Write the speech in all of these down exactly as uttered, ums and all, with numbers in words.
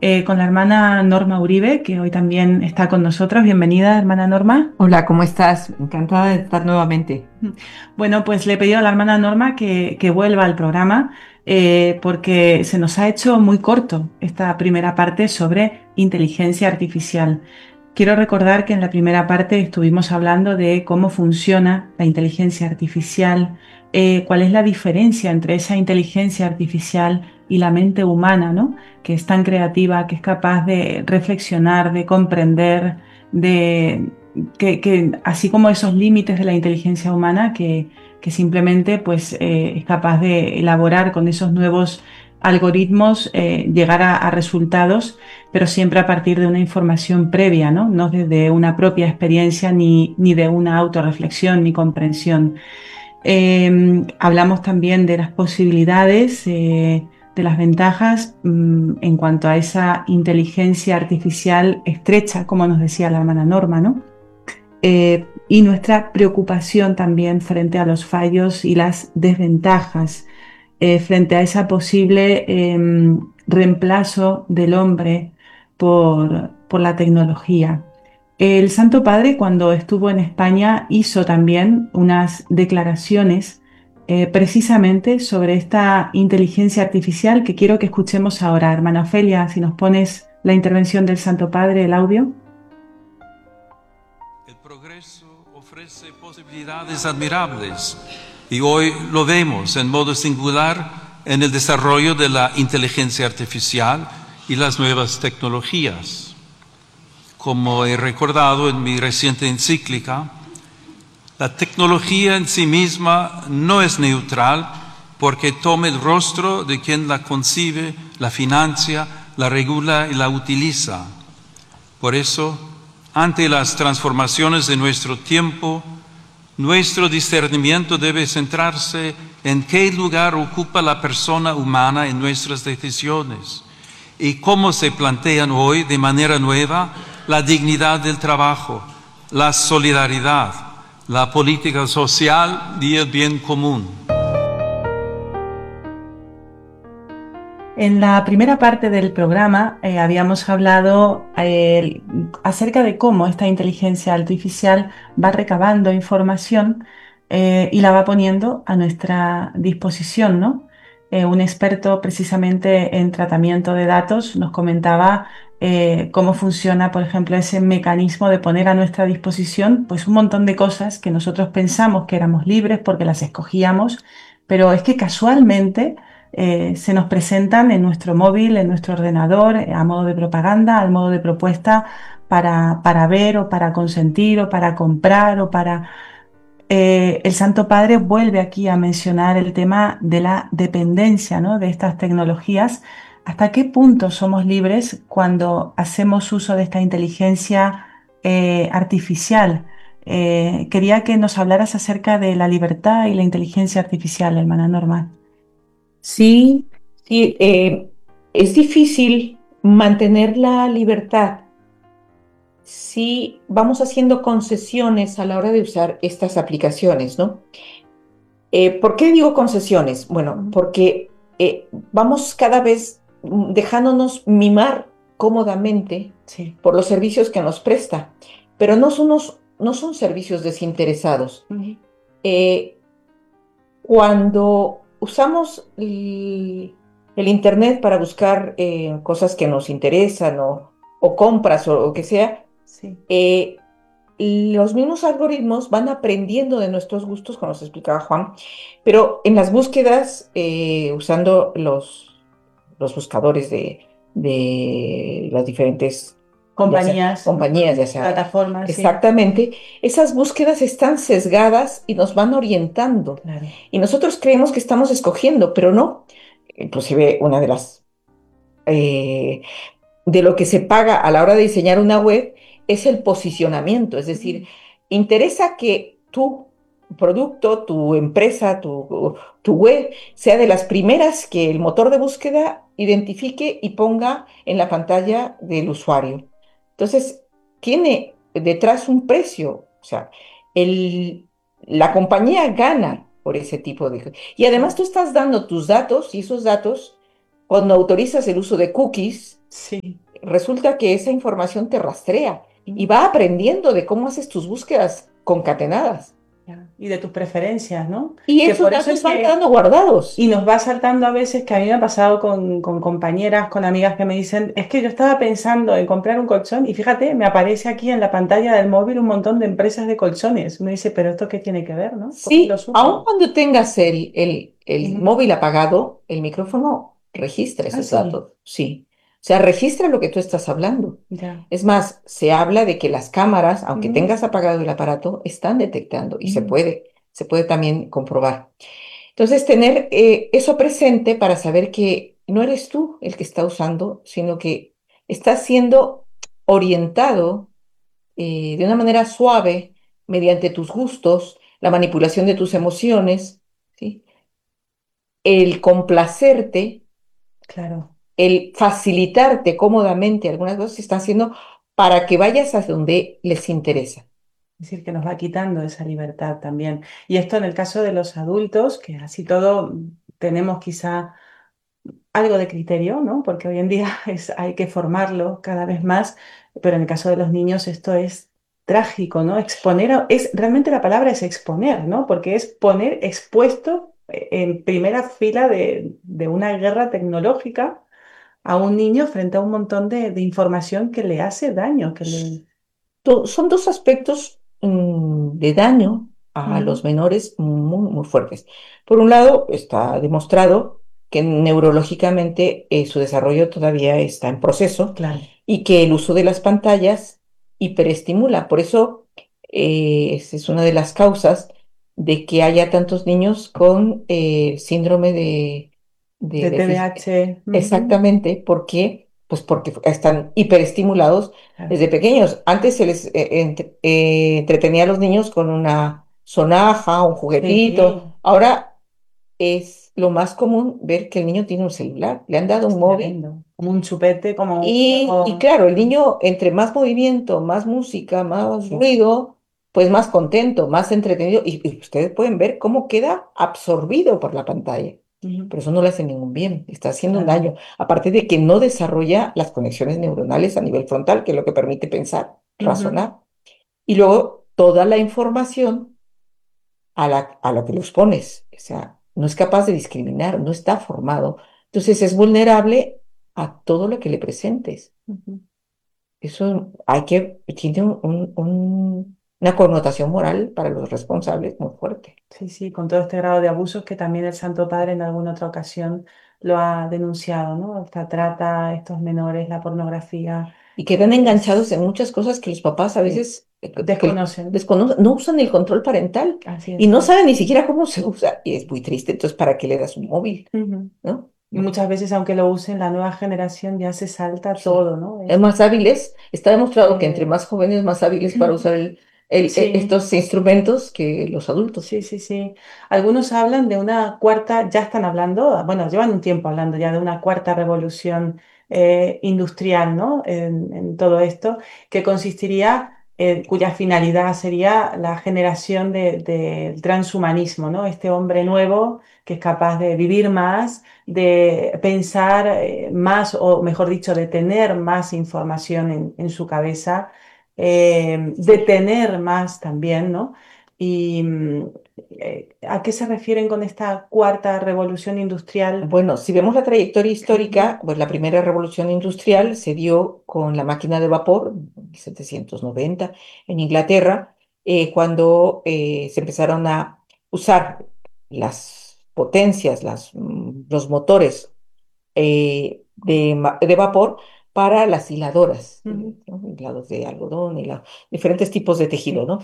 eh, con la hermana Norma Uribe, que hoy también está con nosotros. Bienvenida, hermana Norma. Hola, ¿cómo estás? Encantada de estar nuevamente. Bueno, pues le he pedido a la hermana Norma que, que vuelva al programa eh, porque se nos ha hecho muy corto esta primera parte sobre inteligencia artificial. Quiero recordar que en la primera parte estuvimos hablando de cómo funciona la inteligencia artificial, eh, cuál es la diferencia entre esa inteligencia artificial y la mente humana, ¿no? Que es tan creativa, que es capaz de reflexionar, de comprender, de que, que así como esos límites de la inteligencia humana, que, que simplemente pues, eh, es capaz de elaborar con esos nuevos algoritmos, eh, llegar a, a resultados, pero siempre a partir de una información previa, ¿no? No desde una propia experiencia ni, ni de una autorreflexión ni comprensión. Eh, hablamos también de las posibilidades, eh, de las ventajas mm, en cuanto a esa inteligencia artificial estrecha, como nos decía la hermana Norma, ¿no? Eh, y nuestra preocupación también frente a los fallos y las desventajas, eh, frente a ese posible eh, reemplazo del hombre por, por la tecnología. El Santo Padre, cuando estuvo en España, hizo también unas declaraciones eh, precisamente sobre esta inteligencia artificial que quiero que escuchemos ahora. Hermana Ofelia, si nos pones la intervención del Santo Padre, el audio. El progreso ofrece posibilidades admirables y hoy lo vemos en modo singular en el desarrollo de la inteligencia artificial y las nuevas tecnologías. Como he recordado en mi reciente encíclica, la tecnología en sí misma no es neutral porque toma el rostro de quien la concibe, la financia, la regula y la utiliza. Por eso, ante las transformaciones de nuestro tiempo, nuestro discernimiento debe centrarse en qué lugar ocupa la persona humana en nuestras decisiones y cómo se plantean hoy de manera nueva la dignidad del trabajo, la solidaridad, la política social y el bien común. En la primera parte del programa eh, habíamos hablado eh, acerca de cómo esta inteligencia artificial va recabando información eh, y la va poniendo a nuestra disposición, ¿no? Eh, un experto precisamente en tratamiento de datos nos comentaba eh, cómo funciona, por ejemplo, ese mecanismo de poner a nuestra disposición pues un montón de cosas que nosotros pensamos que éramos libres porque las escogíamos, pero es que casualmente eh, se nos presentan en nuestro móvil, en nuestro ordenador, eh, a modo de propaganda, al modo de propuesta para, para ver o para consentir o para comprar o para... Eh, el Santo Padre vuelve aquí a mencionar el tema de la dependencia, ¿no? De estas tecnologías. ¿Hasta qué punto somos libres cuando hacemos uso de esta inteligencia eh, artificial? Eh, quería que nos hablaras acerca de la libertad y la inteligencia artificial, hermana Norma. Sí, sí, eh, es difícil mantener la libertad si vamos haciendo concesiones a la hora de usar estas aplicaciones, ¿no? Eh, ¿por qué digo concesiones? Bueno, porque eh, vamos cada vez mm, dejándonos mimar cómodamente Sí. por los servicios que nos presta, pero no son, unos- no son servicios desinteresados. Ujú. Eh, Cuando usamos el, el Internet para buscar eh, cosas que nos interesan o, o compras o lo que sea, Sí. eh, los mismos algoritmos van aprendiendo de nuestros gustos, como nos explicaba Juan, pero en las búsquedas, eh, usando los, los buscadores de, de las diferentes ya sea, Compañías, compañías, ya sea plataformas, sí. exactamente, esas búsquedas están sesgadas y nos van orientando. Claro. Y nosotros creemos que estamos escogiendo, pero no. Inclusive una de las, eh, de lo que se paga a la hora de diseñar una web es el posicionamiento, es decir, interesa que tu producto, tu empresa, tu, tu web sea de las primeras que el motor de búsqueda identifique y ponga en la pantalla del usuario. Entonces, tiene detrás un precio, o sea, el, la compañía gana por ese tipo de... Y además tú estás dando tus datos y esos datos Cuando autorizas el uso de cookies, Sí. resulta que esa información te rastrea y Mm, va aprendiendo de cómo haces tus búsquedas concatenadas. ya. Y de tus preferencias, ¿no? Y Que esos por eso es datos van que quedando guardados. y nos va saltando a veces que a mí me ha pasado con, con compañeras, con amigas que me dicen, es que yo estaba pensando en comprar un colchón y fíjate, me aparece aquí en la pantalla del móvil un montón de empresas de colchones. Me dice, pero ¿esto qué tiene que ver, no? ¿Cómo lo Sí, aun supo? cuando tengas el, el, el Ujú. móvil apagado, el micrófono registra Ah, esos sí, datos, sí. O sea, registra lo que tú estás hablando. ya. Es más, se habla de que las cámaras, aunque Ujú, tengas apagado el aparato, están detectando y se ujú, puede, se puede también comprobar. Entonces, tener eh, eso presente para saber que no eres tú el que está usando, sino que estás siendo orientado eh, de una manera suave mediante tus gustos, la manipulación de tus emociones, ¿sí? El complacerte, claro. el facilitarte cómodamente algunas cosas se están haciendo para que vayas hacia donde les interesa. Es decir, que nos va quitando esa libertad también. Y esto en el caso de los adultos, que así todo tenemos quizá algo de criterio, ¿no? Porque hoy en día es, hay que formarlo cada vez más, pero en el caso de los niños esto es trágico, ¿no? Exponer, a- es, realmente la palabra es exponer, ¿no? Porque es poner expuesto eh, en primera fila de, de una guerra tecnológica a un niño frente a un montón de, de información que le hace daño, que le... To- Son dos aspectos mm, de daño a los Ujú, menores muy, muy fuertes. Por un lado, está demostrado que neurológicamente eh, su desarrollo todavía está en proceso claro. y que el uso de las pantallas hiperestimula. Por eso, eh, esa es una de las causas de que haya tantos niños con eh, síndrome de, de De déficit. T D A H. Ujú, Exactamente, ¿por qué? Pues porque están hiperestimulados claro. desde pequeños. Antes se les eh, entre- eh, entretenía a los niños con una sonaja, un juguetito. Sí, Ahora es lo más común ver que el niño tiene un celular, le han dado es un móvil. tremendo. Como un chupete, como un Y, y juego. claro, el niño entre más movimiento, más música, más ruido, pues más contento, más entretenido. Y, y ustedes pueden ver cómo queda absorbido por la pantalla. Ujú, Pero eso no le hace ningún bien, está haciendo un claro. daño. Aparte de que no desarrolla las conexiones neuronales a nivel frontal, que es lo que permite pensar, Ujú, razonar. Y luego toda la información a la, a lo que los pones. O sea, no es capaz de discriminar, no está formado. Entonces es vulnerable a todo lo que le presentes. ujú. Eso hay que, tiene un- un- un- una connotación moral para los responsables muy fuerte. Sí, sí, con todo este grado de abusos que también el Santo Padre en alguna otra ocasión lo ha denunciado, ¿no? Esta trata, estos menores, la pornografía, Y quedan enganchados en es, muchas cosas que los papás a sí, veces eh, que- que desconocen. desconocen, no usan el control parental Así y es. no saben ni siquiera cómo se usa. Y es muy triste. Entonces, ¿para qué le das un móvil? Ujú. ¿No? Y muchas veces, aunque lo usen, la nueva generación ya se salta Sí. todo, ¿no? Es Es, más hábiles. Está demostrado que entre eh, más jóvenes, más hábiles para usar el- el- e- sí. estos instrumentos que los adultos. Sí, sí, sí. Algunos hablan de una cuarta, ya están hablando, bueno, llevan un tiempo hablando ya de una cuarta revolución eh, industrial, ¿no? En, en todo esto, que consistiría, eh, cuya finalidad sería la generación de- del transhumanismo, ¿no? Este hombre nuevo que es capaz de vivir más, de pensar eh, más, o mejor dicho, de tener más información en, en su cabeza, eh, de tener más también, ¿no? Y mm, eh, ¿a qué se refieren con esta cuarta revolución industrial? Bueno, si vemos la trayectoria Ujú, histórica, pues la primera revolución industrial se dio con la máquina de vapor, en mil setecientos noventa, en Inglaterra, eh, cuando eh, se empezaron a usar las potencias, las, mm, los motores eh, de, ma- de vapor para las hiladoras, eh, ujú, ¿no? Hilados de algodón, hila- diferentes tipos de tejido, sí, ¿no?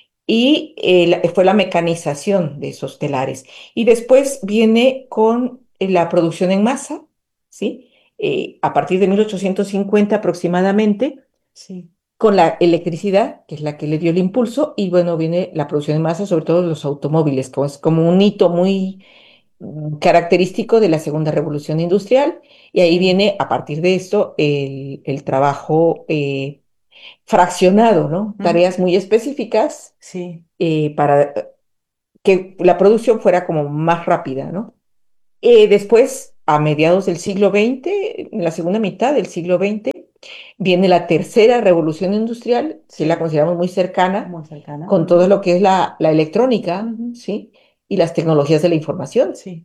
Y eh, la- fue la mecanización de esos telares. Y después viene con eh, la producción en masa, ¿sí? Eh, a partir de mil ochocientos cincuenta aproximadamente, sí. con la electricidad, que es la que le dio el impulso, y bueno, viene la producción en masa, sobre todo de los automóviles, como es como un hito muy mm, característico de la segunda revolución industrial. Y ahí Sí, viene, a partir de esto, el, el trabajo eh, fraccionado, ¿no? ujú, Tareas muy específicas sí, eh, para que la producción fuera como más rápida, ¿no? Eh, después a mediados del siglo veinte, en la segunda mitad del siglo veinte, viene la tercera revolución industrial, que la Sí, consideramos muy cercana, muy cercana. con todo Ujú, lo que es la, la electrónica, ujú, ¿sí? Y las tecnologías de la información. sí,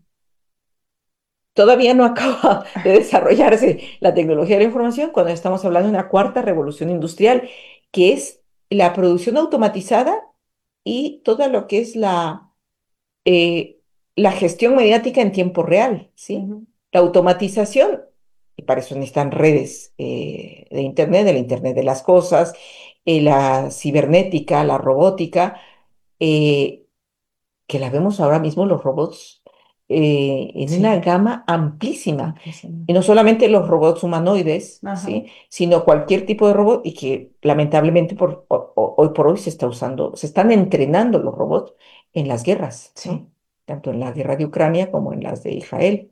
Todavía no acaba de desarrollarse la tecnología de la información cuando estamos hablando de una cuarta revolución industrial, que es la producción automatizada y todo lo que es la, eh, la gestión mediática en tiempo real, ¿sí? ujú, La automatización, y para eso necesitan redes eh, de Internet, del Internet de las cosas, eh, la cibernética, la robótica, eh, que la vemos ahora mismo los robots eh, en una sí, gama amplísima. amplísimo. Y no solamente los robots humanoides, Ajá, ¿sí? Sino cualquier tipo de robot y que lamentablemente por, o- o- hoy por hoy se está usando, se están entrenando los robots en las guerras, sí, ¿no? Tanto en la guerra de Ucrania como en las de Israel,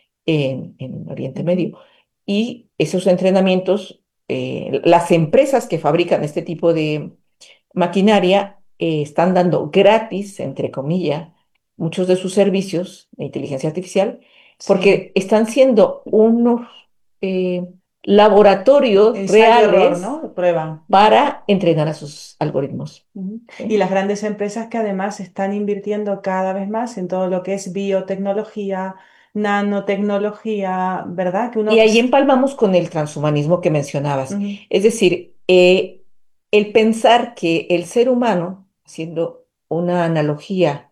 en, en Oriente ujú, Medio. Y esos entrenamientos, eh, las empresas que fabrican este tipo de maquinaria eh, están dando gratis, entre comillas, muchos de sus servicios de inteligencia artificial, sí. porque están siendo unos eh, laboratorios Ensayo-error, reales ¿no? Prueba. Ujú, para entrenar a sus algoritmos. ujú. Y ¿Sí? las grandes empresas que además están invirtiendo cada vez más en todo lo que es biotecnología, nanotecnología, ¿verdad? Que Y uno... ahí empalmamos con el transhumanismo que mencionabas. Ujú, Es decir, eh, el pensar que el ser humano, haciendo una analogía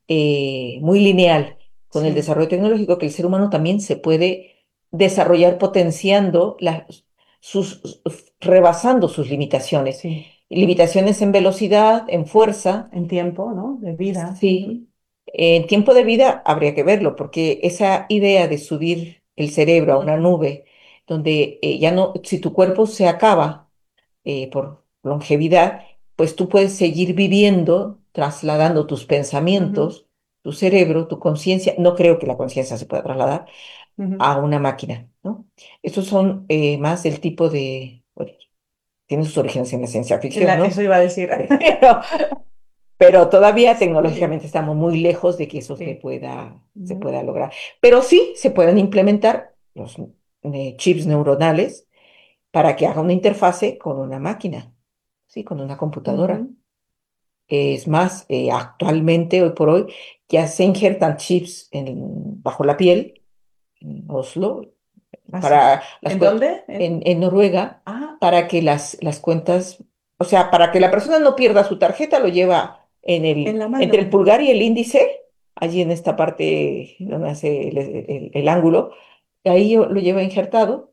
eh, muy lineal con el sí, desarrollo tecnológico, que el ser humano también se puede desarrollar potenciando las, sus, rebasando sus limitaciones. sí. Limitaciones en velocidad, en fuerza. En tiempo, ¿no? De vida. Ujú, Sí, en tiempo de vida habría que verlo, porque esa idea de subir el cerebro a una ujú, nube, donde eh, ya no, si tu cuerpo se acaba eh, por longevidad, pues tú puedes seguir viviendo, trasladando tus ujú, pensamientos, tu cerebro, tu conciencia. No creo que la conciencia se pueda trasladar ujú. a una máquina, ¿no? Estos son eh, más del tipo de, bueno, tienen sus orígenes en la ciencia En ficción, la- ¿no? eso iba a decir. Pero pero todavía Sí, tecnológicamente estamos muy lejos de que eso se sí. pueda, se Ujú, pueda lograr. Pero sí se pueden implementar los eh, chips neuronales para que haga una interfase con una máquina, sí, con una computadora. ujú. Es más, eh, actualmente, hoy por hoy, ya se injertan chips en- bajo la piel, en Oslo, Así. para las ¿En cuen- dónde? En... en, en Noruega, Ah, para que las, las cuentas, o sea, para que la persona no pierda su tarjeta, lo lleva en en el, la entre el mano. pulgar y el índice, allí en esta parte donde hace el, el- el ángulo, ahí lo lleva injertado,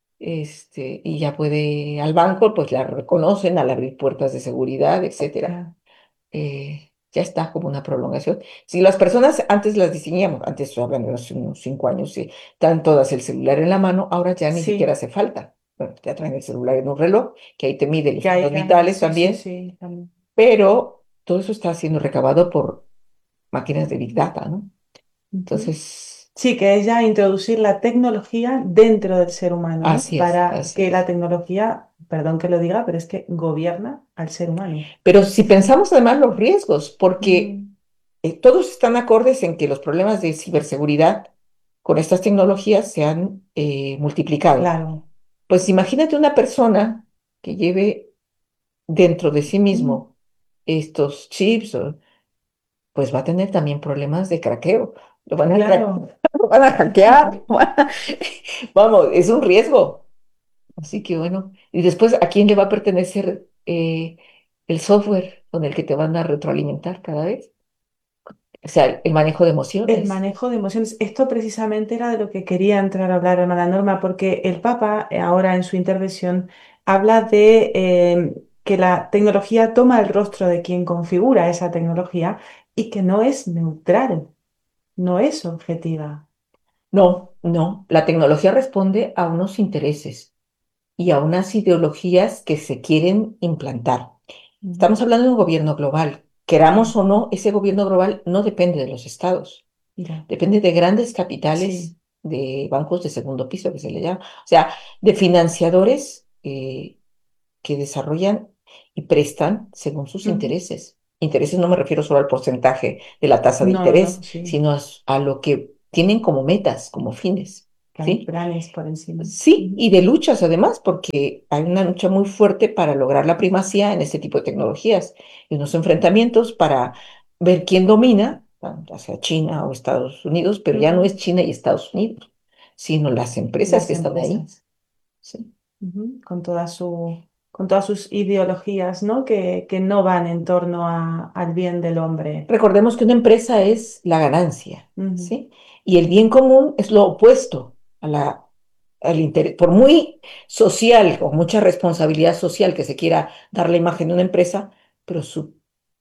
este, y ya puede al banco, pues la reconocen al abrir puertas de seguridad, etcétera. Ya. Eh, ya está como una prolongación. Si las personas antes las diseñamos, antes estoy hablando de hace unos cinco años, sí, están todas el celular en la mano, ahora ya ni siquiera Sí, hace falta. Bueno, ya traen el celular en un reloj, que ahí te mide los que signos haya. vitales Sí, sí, también, sí. También. pero todo eso está siendo recabado por máquinas de Big Data, ¿no? Ujú. Entonces, Sí, que es ya introducir la tecnología dentro del ser humano, ¿no? así es, Para así que la es. tecnología, perdón que lo diga, pero es que gobierna al ser humano. Pero si pensamos además los riesgos, porque Mm, eh, todos están acordes en que los problemas de ciberseguridad con estas tecnologías se han eh, multiplicado. claro. Pues imagínate una persona que lleve dentro de sí Mm, mismo estos chips, o- pues va a tener también problemas de craqueo. Lo van a, cra- claro. lo van a hackear. Vamos, es un riesgo. Así que bueno, y después, ¿a quién le va a pertenecer eh, el software con el que te van a retroalimentar cada vez? O sea, el manejo de El emociones. manejo de emociones. Esto precisamente era de lo que quería entrar a hablar, hermana Norma, porque el Papa, eh, ahora en su intervención, habla de eh, que la tecnología toma el rostro de quien configura esa tecnología y que no es neutral, no es objetiva. No, no, la tecnología responde a unos intereses y a unas ideologías que se quieren implantar. Ujú. Estamos hablando de un gobierno global. Sí, Queramos o no, ese gobierno global no depende de los estados, mira, depende de grandes sí. capitales, de bancos de segundo piso, que se le llama, o sea, de financiadores eh, que desarrollan y prestan según sus Ujú. intereses. Intereses no me refiero solo al porcentaje de la tasa de No, no, no, interés, sí. sino a, a lo que tienen como metas, como fines, Que hay ¿sí? planes por encima. Sí, y de luchas además, porque hay una lucha muy fuerte para lograr la primacía en este tipo de tecnologías y unos enfrentamientos para ver quién domina, ya sea China o Estados Unidos, pero ya no Ujú. es China y Estados Unidos, sino las empresas Las que están ahí. empresas. Sí. Ujú. Con toda su, con todas sus ideologías, ¿no? Que, que no van en torno a- al bien del hombre. Recordemos que una empresa es la ganancia, Ujú. ¿sí? Y el bien común es lo opuesto a la, al interés. Por muy social o mucha responsabilidad social que se quiera dar la imagen de una empresa, pero su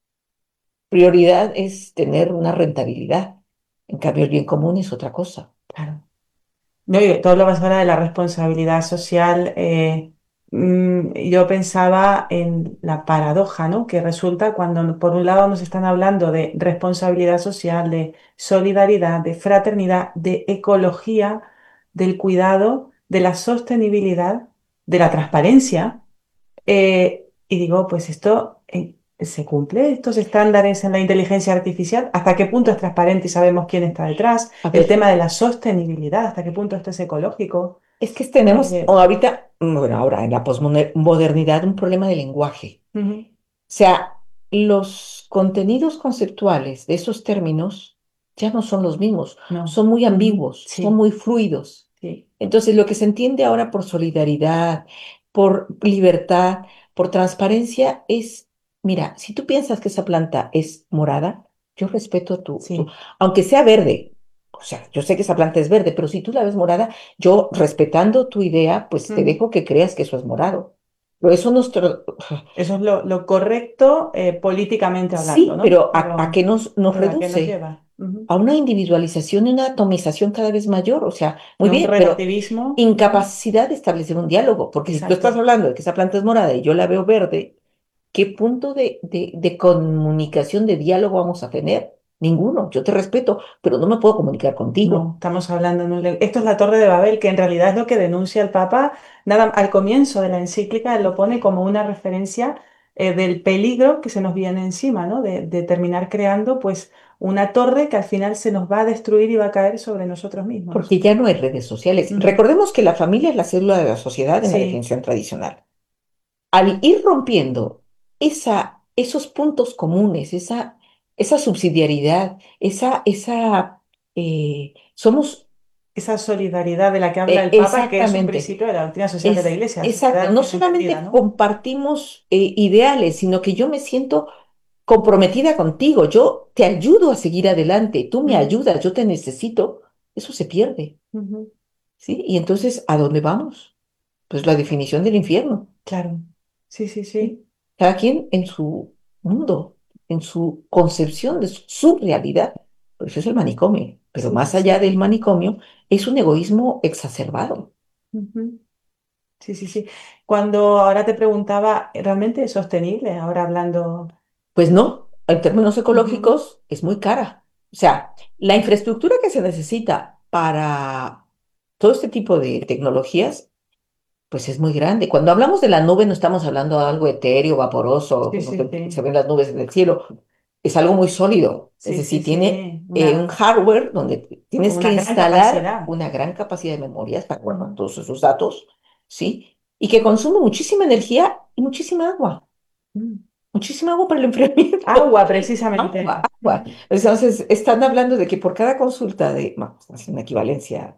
prioridad es tener una rentabilidad. En cambio, el bien común es otra cosa. Claro. No, y tú hablabas ahora de la responsabilidad social. Eh, mm, yo pensaba en la paradoja, ¿no? Que resulta cuando por un lado nos están hablando de responsabilidad social, de solidaridad, de fraternidad, de ecología, del cuidado, de la sostenibilidad, de la transparencia. Eh, y digo, pues esto eh, se cumple, estos estándares en la inteligencia artificial, ¿hasta qué punto es transparente y sabemos quién está detrás? A El ver, tema de la sostenibilidad, ¿hasta qué punto esto es ecológico? es que tenemos Eh, o ahorita, mm, bueno, ahora en la posmodernidad, un problema de lenguaje. ujú. O sea, los contenidos conceptuales de esos términos ya no son los mismos, No. son muy Ujú. ambiguos, son Sí, muy fluidos. sí, Entonces, lo que se entiende ahora por solidaridad, por libertad, por transparencia es, mira, si tú piensas que esa planta es morada, yo respeto tu, tu, sí. aunque sea verde. O sea, yo sé que esa planta es verde, pero si tú la ves morada, yo respetando tu idea, pues te Ujú. dejo que creas que eso es morado. Pero eso nos, tra- Eso es lo, lo correcto eh, políticamente hablando, sí, ¿no? pero ¿a, a Pero, qué nos, nos pero ¿a qué nos reduce? lleva? Ujú. A una individualización y una atomización cada vez mayor. O sea, muy A un bien, pero relativismo. Ujú. incapacidad de establecer un diálogo, porque si tú estás Exacto. hablando de que esa planta es morada y yo la veo verde, ¿qué punto de, de, de comunicación, de diálogo vamos a tener? Ninguno. Yo te respeto, pero no me puedo comunicar No, contigo. estamos hablando en un len- Esto es la Torre de Babel, que en realidad es lo que denuncia el Papa. Nada, al comienzo de la encíclica él lo pone como una referencia eh, del peligro que se nos viene encima, ¿no? De, de terminar creando, pues, una torre que al final se nos va a destruir y va a caer sobre nosotros mismos. Porque ya no hay redes sociales. Ujú. Recordemos que la familia es la célula de la sociedad en la Sí, definición tradicional. Al ir rompiendo esa, esos puntos comunes, esa, esa subsidiariedad, esa, esa, eh, somos esa solidaridad de la que habla eh, el Papa, que es un exactamente, principio de la doctrina social de la es Iglesia, exacto, sociedad no compartida, solamente ¿no? compartimos eh, ideales, sino que yo me siento comprometida contigo, yo te ayudo a seguir adelante, tú me Ujú, ayudas, yo te necesito, eso se pierde, ujú. ¿sí? Y entonces, ¿a dónde vamos? Pues la definición del infierno. Claro, sí, sí, ¿Sí? sí. Cada quien en su mundo, en su concepción de su, su realidad. Por eso es el manicomio. Pero Sí, más sí, allá sí. del manicomio, es un egoísmo exacerbado. Ujú. Sí, sí, sí. Cuando ahora te preguntaba, ¿realmente es sostenible? Ahora hablando. Pues no, en términos Ujú. ecológicos es muy cara. O sea, la infraestructura que se necesita para todo este tipo de tecnologías, pues es muy grande. Cuando hablamos de la nube, no estamos hablando de algo etéreo, vaporoso, Sí, como sí, que se sí. ven las nubes en el cielo. Es algo muy sólido. Es Sí, sí, decir, tiene sí. eh, un Una, hardware donde tienes con que una gran instalar capacidad. una gran capacidad de memorias para guardar Ujú. todos esos datos, ¿sí? Y que consume muchísima energía y muchísima agua. Mm. Muchísima agua para el enfriamiento. Agua, precisamente. Agua, agua. Ujú. Entonces, están hablando de que por cada consulta de, vamos a hacer una equivalencia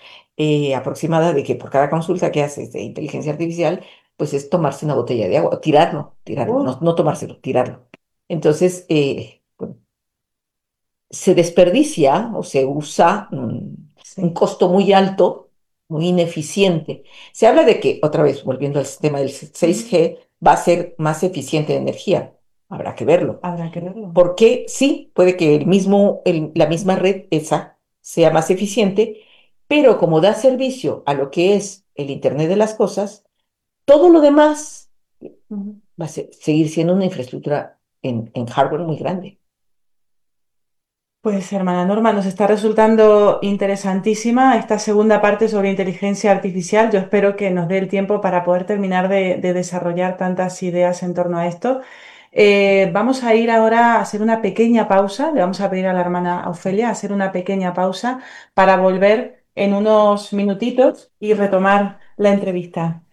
eh, aproximada de que por cada consulta que haces de inteligencia artificial, pues es tomarse una botella de agua, o tirarlo, tirarlo, no, Uh, no tomárselo, tirarlo. Entonces, eh, bueno, se desperdicia o se usa un, un sí, costo muy alto, muy ineficiente. Se habla de que, otra vez, volviendo al sistema del ujú. seis G, va a ser más eficiente de energía. Habrá que verlo. Habrá que verlo. Porque sí, puede que el mismo, el- la misma red esa sea más eficiente, pero como da servicio a lo que es el Internet de las cosas, todo lo demás Ujú. va a se- seguir siendo una infraestructura en, en hardware muy grande. Pues hermana Norma, nos está resultando interesantísima esta segunda parte sobre inteligencia artificial. Yo espero que nos dé el tiempo para poder terminar de, de desarrollar tantas ideas en torno a esto. Eh, vamos a ir ahora a hacer una pequeña pausa. Le vamos a pedir a la hermana Ofelia hacer una pequeña pausa para volver en unos minutitos y retomar la entrevista.